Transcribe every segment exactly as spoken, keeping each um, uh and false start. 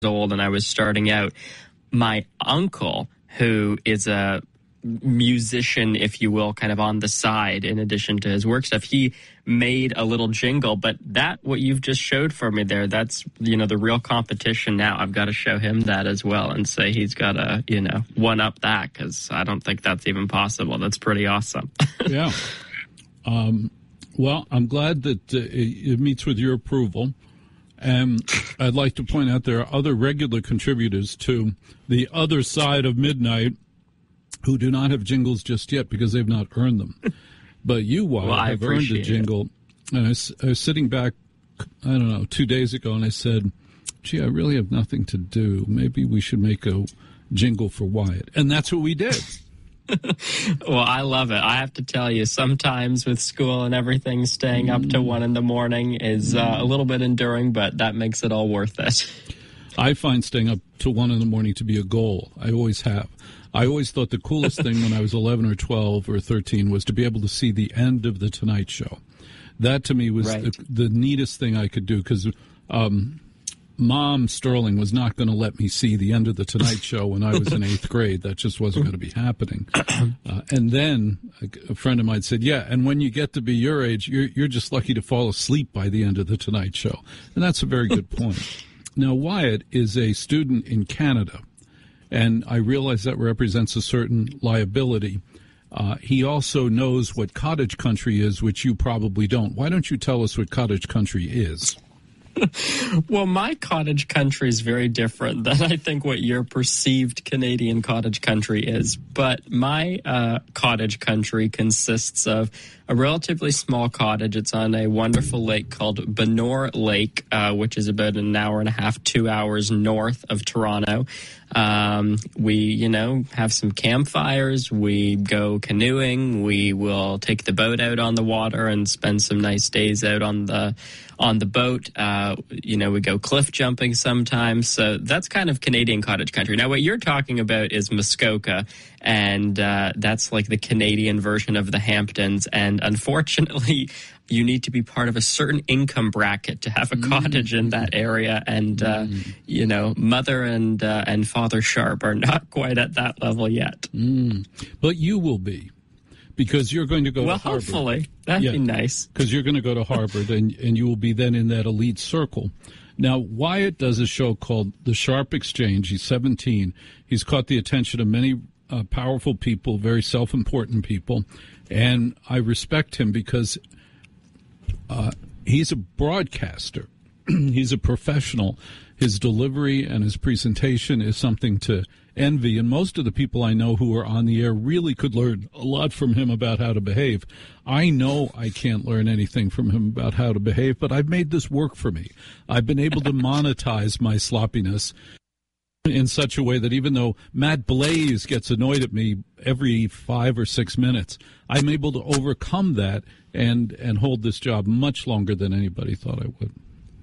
old and I was starting out, my uncle, who is a musician, if you will, kind of on the side in addition to his work stuff, he made a little jingle. But that, what you've just showed for me there, that's, you know, the real competition now. I've got to show him that as well and say he's got to, you know, one up that, because I don't think that's even possible. That's pretty awesome. Yeah. Um, well, I'm glad that uh, it meets with your approval. And I'd like to point out there are other regular contributors to the other side of midnight who do not have jingles just yet because they've not earned them. But you, Wyatt, well, have earned a jingle. It. And I was, I was sitting back, I don't know, two days ago, and I said, gee, I really have nothing to do. Maybe we should make a jingle for Wyatt. And that's what we did. Well, I love it. I have to tell you, sometimes with school and everything, staying mm. up to one in the morning is uh, a little bit enduring, but that makes it all worth it. I find staying up to one in the morning to be a goal. I always have. I always thought the coolest thing when I was eleven or twelve or thirteen was to be able to see the end of The Tonight Show. That, to me, was right. the, the neatest thing I could do, because um, Mom Sterling was not going to let me see the end of The Tonight Show when I was in eighth grade. That just wasn't going to be happening. Uh, and then a, a friend of mine said, yeah, and when you get to be your age, you're, you're just lucky to fall asleep by the end of The Tonight Show. And that's a very good point. Now, Wyatt is a student in Canada, and I realize that represents a certain liability. Uh, he also knows what cottage country is, which you probably don't. Why don't you tell us what cottage country is? Well, my cottage country is very different than I think what your perceived Canadian cottage country is. But my uh, cottage country consists of a relatively small cottage. It's on a wonderful lake called Benore Lake, uh, which is about an hour and a half, two hours north of Toronto. Um, we, you know, have some campfires. We go canoeing. We will take the boat out on the water and spend some nice days out on the on the boat. Uh, you know, we go cliff jumping sometimes. So that's kind of Canadian cottage country. Now, what you're talking about is Muskoka, and uh, that's like the Canadian version of the Hamptons. And unfortunately, you need to be part of a certain income bracket to have a cottage mm. in that area. And, uh, mm. you know, Mother and uh, and Father Sharp are not quite at that level yet. Mm. But you will be, because you're going to go well, to Harvard. Well, hopefully. That'd yeah, be nice. Because you're going to go to Harvard, and, and you will be then in that elite circle. Now, Wyatt does a show called The Sharp Exchange. He's seventeen. He's caught the attention of many uh, powerful people, very self-important people. And I respect him because uh, he's a broadcaster. He's a professional. His delivery and his presentation is something to envy. And most of the people I know who are on the air really could learn a lot from him about how to behave. I know I can't learn anything from him about how to behave, but I've made this work for me. I've been able to monetize my sloppiness in such a way that even though Matt Blaze gets annoyed at me every five or six minutes, I'm able to overcome that and, and hold this job much longer than anybody thought I would.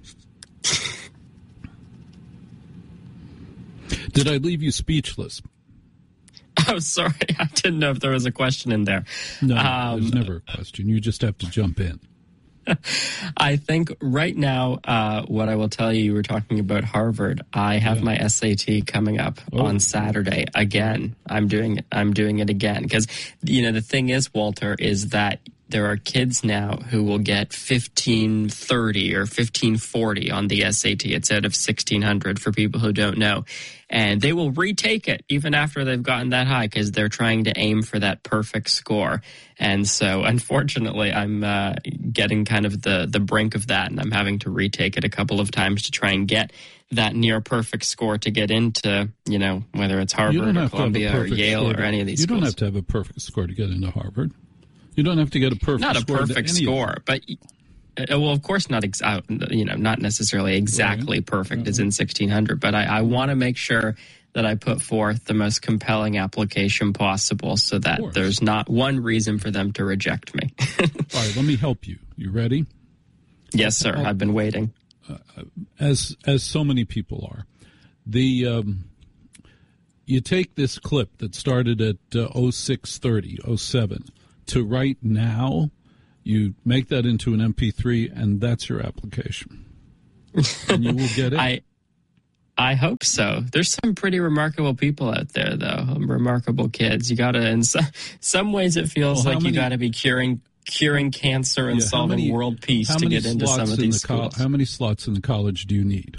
Did I leave you speechless? Oh, sorry. I didn't know if there was a question in there. No, um, there's never a question. You just have to jump in. I think right now, uh, what I will tell you, you were talking about Harvard. I have yeah. my S A T coming up oh. on Saturday again. I'm doing it. I'm doing it again because, you know, the thing is, Walter, is that there are kids now who will get fifteen thirty or fifteen forty on the S A T. It's out of sixteen hundred for people who don't know. And they will retake it even after they've gotten that high because they're trying to aim for that perfect score. And so, unfortunately, I'm uh, getting kind of the, the brink of that, and I'm having to retake it a couple of times to try and get that near perfect score to get into, you know, whether it's Harvard or Columbia or Yale or any of these You schools. don't have to have a perfect score to get into Harvard. You don't have to get a perfect not a score. perfect score, but uh, well, of course, not ex- uh, you know, not necessarily exactly right. perfect right. as in sixteen hundred. But I, I want to make sure that I put forth the most compelling application possible, so that there's not one reason for them to reject me. All right, let me help you. You ready? Yes, sir. I'll, I've been waiting. Uh, as as so many people are, the um, you take this clip that started at uh, oh six thirty, oh seven. To right now, you make that into an M P three, and that's your application. And you will get it. I, I hope so. There's some pretty remarkable people out there, though. Remarkable kids. You got to, in some, some ways, it feels well, like many, you got to be curing curing cancer and yeah, solving many, world peace to get into some of these schools. Co- how many slots in the college do you need?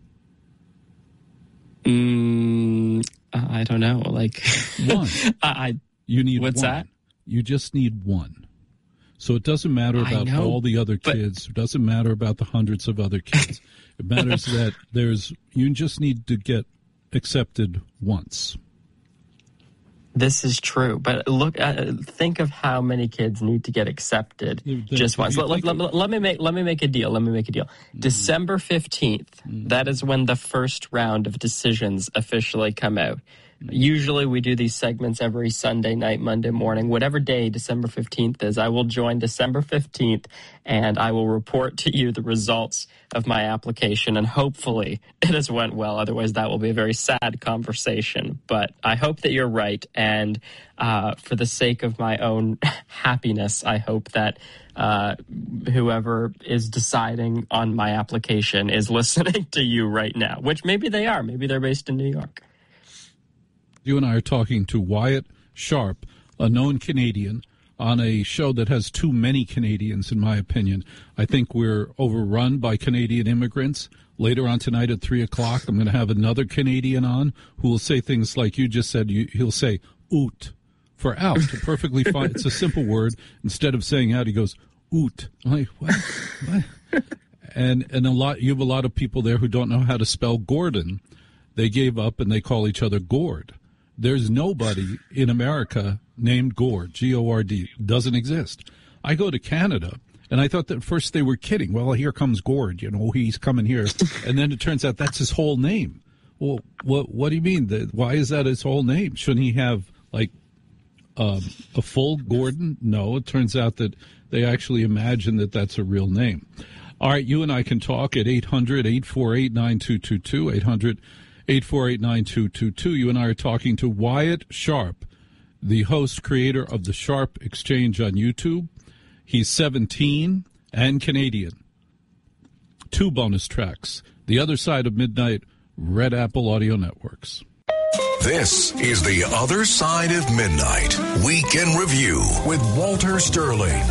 Mm, I don't know. Like one. I. You need what's one. that? You just need one. So it doesn't matter about know, all the other kids. It doesn't matter about the hundreds of other kids. It matters that there's. You just need to get accepted once. This is true, but look, uh, think of how many kids need to get accepted the, the, just once. Let, let, let, let me make let me make a deal. Let me make a deal. Mm-hmm. December fifteenth. Mm-hmm. That is when the first round of decisions officially come out. Usually we do these segments every Sunday night, Monday morning, whatever day December fifteenth is. I will join December fifteenth and I will report to you the results of my application, and hopefully it has went well. Otherwise that will be a very sad conversation. But I hope that you're right, and uh, for the sake of my own happiness, I hope that uh, whoever is deciding on my application is listening to you right now, which maybe they are. Maybe they're based in New York. You and I are talking to Wyatt Sharp, a known Canadian, on a show that has too many Canadians, in my opinion. I think we're overrun by Canadian immigrants. Later on tonight at three o'clock, I'm going to have another Canadian on who will say things like you just said. You, he'll say, oot, for out. Perfectly fine. It's a simple word. Instead of saying out, he goes, oot. I'm like, what? What? And, and a lot, you have a lot of people there who don't know how to spell Gordon. They gave up and they call each other Gord. There's nobody in America named Gord, G O R D. Doesn't exist. I go to Canada, and I thought that first they were kidding. Well, here comes Gord, you know, he's coming here. And then it turns out that's his whole name. Well, what what do you mean? Why is that his whole name? Shouldn't he have, like, um, a full Gordon? No, it turns out that they actually imagine that that's a real name. All right, you and I can talk at eight hundred, eight four eight, nine two two two, eight hundred, eight four eight, nine two two two. You and I are talking to Wyatt Sharp, the host, creator of the Sharp Exchange on YouTube. He's seventeen and Canadian. Two bonus tracks. The Other Side of Midnight, Red Apple Audio Networks. This is The Other Side of Midnight, Weekend Review with Walter Sterling.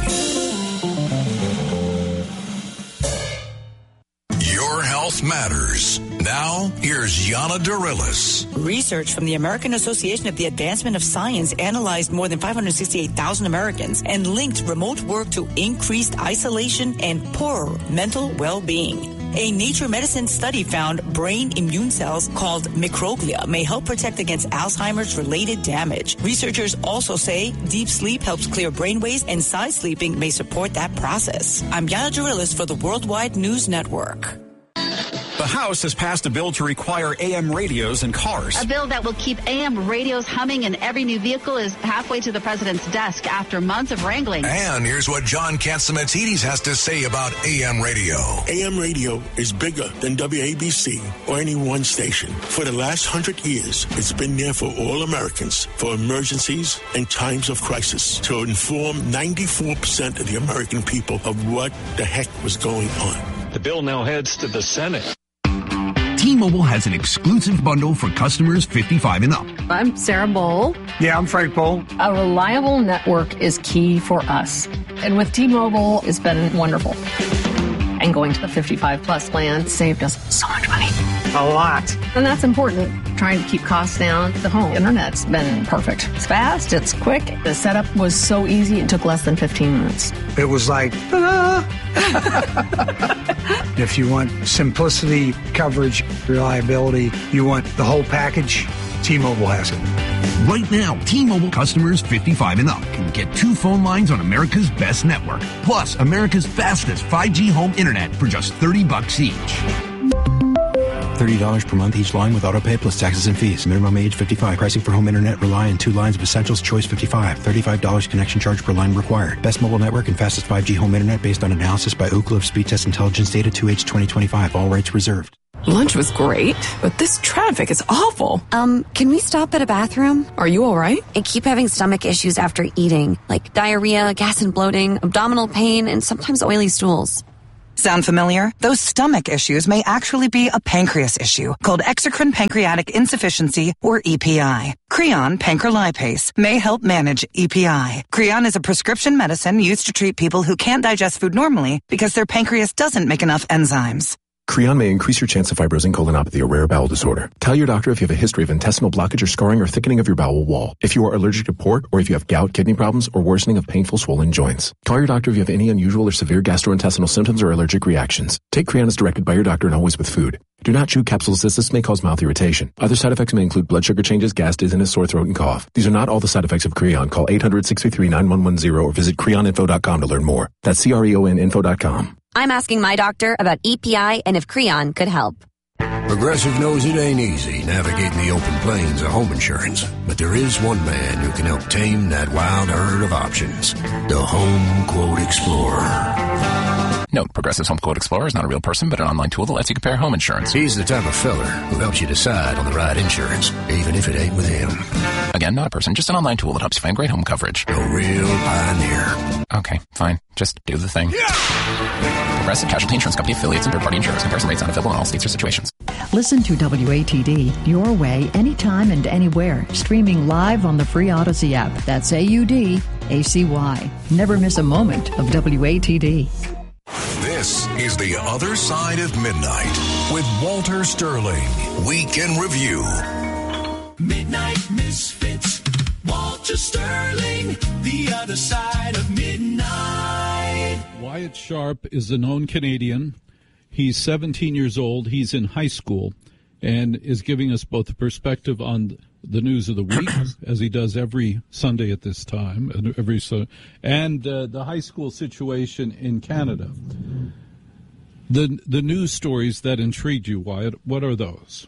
Your health matters. Now, here's Yana Darilis. Research from the American Association of the Advancement of Science analyzed more than five hundred sixty-eight thousand Americans and linked remote work to increased isolation and poorer mental well-being. A Nature Medicine study found brain immune cells called microglia may help protect against Alzheimer's-related damage. Researchers also say deep sleep helps clear brainwaves, and side sleeping may support that process. I'm Yana Darilis for the Worldwide News Network. The House has passed a bill to require A M radios in cars. A bill that will keep A M radios humming in every new vehicle is halfway to the president's desk after months of wrangling. And here's what John Catsimatidis has to say about A M radio. A M radio is bigger than W A B C or any one station. For the last hundred years, it's been there for all Americans, for emergencies and times of crisis, to inform ninety-four percent of the American people of what the heck was going on. The bill now heads to the Senate. T-Mobile has an exclusive bundle for customers fifty-five and up. I'm Sarah Bowl. Yeah, I'm Frank Bowl. A reliable network is key for us. And with T-Mobile, it's been wonderful. And going to the fifty-five plus plan saved us so much money. A lot. And that's important. Trying to keep costs down. The home internet's been perfect. It's fast. It's quick. The setup was so easy. It took less than fifteen minutes. It was like, ta-da! If you want simplicity, coverage, reliability, you want the whole package, T-Mobile has it. Right now, T-Mobile customers fifty-five and up can get two phone lines on America's best network, plus America's fastest five G home internet for just thirty bucks each. thirty dollars per month each line with autopay plus taxes and fees. Minimum age fifty-five. Pricing for home internet rely on two lines of Essentials Choice fifty-five. thirty-five dollars connection charge per line required. Best mobile network and fastest five G home internet based on analysis by Ookla of Speed Test Intelligence Data two H twenty twenty-five. All rights reserved. Lunch was great, but this traffic is awful. Um, can we stop at a bathroom? Are you all right? I keep having stomach issues after eating, like diarrhea, gas and bloating, abdominal pain, and sometimes oily stools. Sound familiar? Those stomach issues may actually be a pancreas issue called exocrine pancreatic insufficiency, or E P I. Creon pancrelipase may help manage E P I. Creon is a prescription medicine used to treat people who can't digest food normally because their pancreas doesn't make enough enzymes. Creon may increase your chance of fibrosing colonopathy, a rare bowel disorder. Tell your doctor if you have a history of intestinal blockage or scarring or thickening of your bowel wall, if you are allergic to pork, or if you have gout, kidney problems, or worsening of painful swollen joints. Call your doctor if you have any unusual or severe gastrointestinal symptoms or allergic reactions. Take Creon as directed by your doctor and always with food. Do not chew capsules as this may cause mouth irritation. Other side effects may include blood sugar changes, gas, dizziness, sore throat, and cough. These are not all the side effects of Creon. Call eight hundred, six three three, nine one one zero or visit creon info dot com to learn more. That's C R E O N info dot com. I'm asking my doctor about E P I and if Creon could help. Progressive knows it ain't easy navigating the open plains of home insurance, but there is one man who can help tame that wild herd of options. The Home Quote Explorer. Note, Progressive's Home Quote Explorer is not a real person, but an online tool that lets you compare home insurance. He's the type of feller who helps you decide on the right insurance, even if it ain't with him. Again, not a person, just an online tool that helps you find great home coverage. A real pioneer. Okay, fine. Just do the thing. Yeah! Progressive Casualty Insurance Company affiliates and third-party insurers. Comparison rates not available in all states or situations. Listen to W A T D your way, anytime and anywhere. Streaming live on the free Odyssey app. That's A U D A C Y. Never miss a moment of W A T D. This is The Other Side of Midnight with Walter Sterling. Week in Review. Midnight Misfits. Walter Sterling. The Other Side of Midnight. Wyatt Sharp is a known Canadian. He's seventeen years old. He's in high school and is giving us both a perspective on the news of the week, as he does every Sunday at this time, and every so, and uh, the high school situation in Canada. The the news stories that intrigued you, Wyatt, what are those?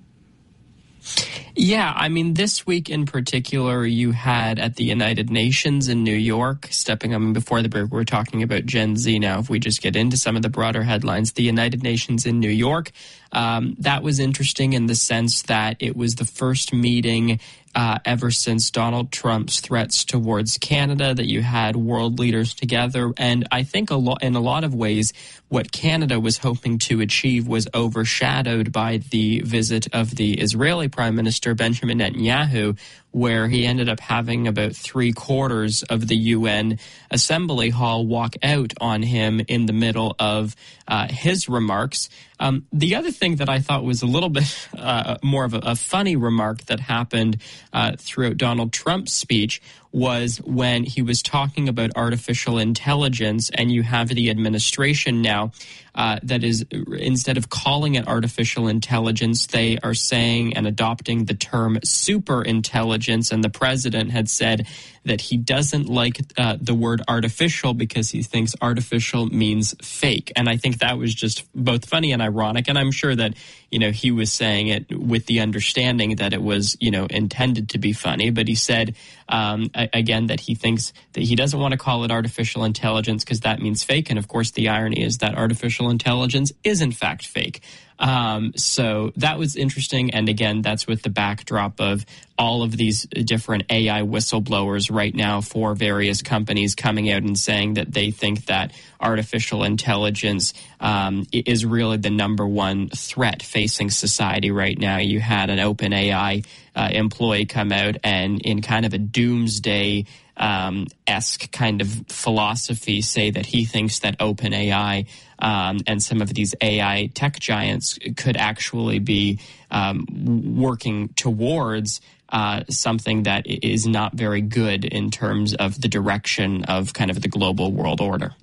Yeah, I mean, this week in particular, you had at the United Nations in New York, stepping, I mean, before the break, we were talking about Gen Z now. If we just get into some of the broader headlines, the United Nations in New York, um, that was interesting in the sense that it was the first meeting uh, ever since Donald Trump's threats towards Canada that you had world leaders together. And I think a lot, in a lot of ways, what Canada was hoping to achieve was overshadowed by the visit of the Israeli Prime Minister Benjamin Netanyahu, where he ended up having about three quarters of the U N Assembly Hall walk out on him in the middle of uh, his remarks. Um, the other thing that I thought was a little bit uh, more of a, a funny remark that happened uh, throughout Donald Trump's speech was when he was talking about artificial intelligence, and you have the administration now uh, that is, instead of calling it artificial intelligence, they are saying and adopting the term super intelligence, and the president had said that he doesn't like uh, the word artificial because he thinks artificial means fake. And I think that was just both funny and ironic, and I'm sure that, you know, he was saying it with the understanding that it was, you know, intended to be funny, but he said, um, again, that he thinks that he doesn't want to call it artificial intelligence because that means fake. And of course, the irony is that artificial intelligence is in fact fake. Um, so that was interesting. And again, that's with the backdrop of all of these different A I whistleblowers right now for various companies coming out and saying that they think that artificial intelligence um, is really the number one threat facing society right now. You had an OpenAI uh, employee come out and in kind of a doomsday Um, esque kind of philosophy say that he thinks that OpenAI um, and some of these A I tech giants could actually be um, working towards uh, something that is not very good in terms of the direction of kind of the global world order.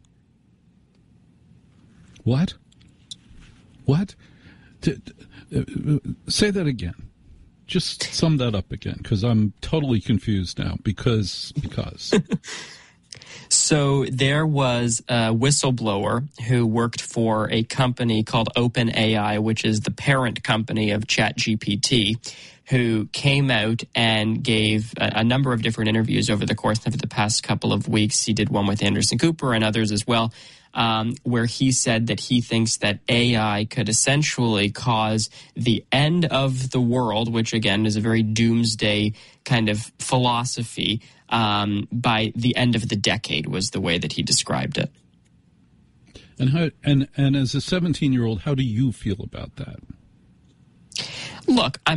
What? What? T- t- uh, say that again. Just sum that up again, because I'm totally confused now. Because, because. So there was a whistleblower who worked for a company called OpenAI, which is the parent company of ChatGPT, who came out and gave a, a number of different interviews over the course of the past couple of weeks. He did one with Anderson Cooper and others as well, um, where he said that he thinks that A I could essentially cause the end of the world, which again is a very doomsday kind of philosophy, um, by the end of the decade was the way that he described it. And how and and as a seventeen-year-old, how do you feel about that? Look, I'm